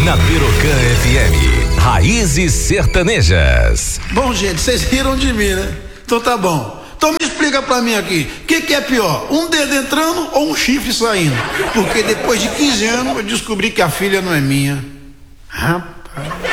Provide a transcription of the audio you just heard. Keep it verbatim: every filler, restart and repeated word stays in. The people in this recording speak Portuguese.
Na Pirocã F M, Raízes Sertanejas. Bom, gente, vocês riram de mim, né? Então tá bom. Então me explica pra mim aqui, o que, que é pior, um dedo entrando ou um chifre saindo? Porque depois de quinze anos eu descobri que a filha não é minha. Rapaz.